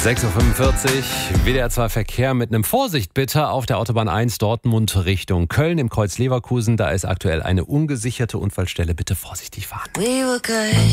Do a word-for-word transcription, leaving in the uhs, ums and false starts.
sechs Uhr fünfundvierzig, W D R zwei Verkehr mit einem Vorsicht bitte auf der Autobahn eins Dortmund Richtung Köln im Kreuz Leverkusen. Da ist aktuell eine ungesicherte Unfallstelle. Bitte vorsichtig fahren. We were good,